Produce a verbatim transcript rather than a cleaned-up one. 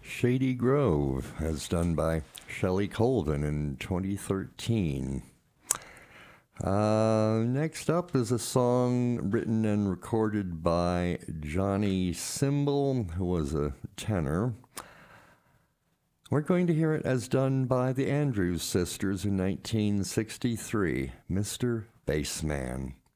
Shady Grove, as done by Shelley Colvin in twenty thirteen. Uh, next up is a song written and recorded by Johnny Cymbal, who was a tenor. We're going to hear it as done by the Andrews Sisters in nineteen sixty-three, Mister Bassman.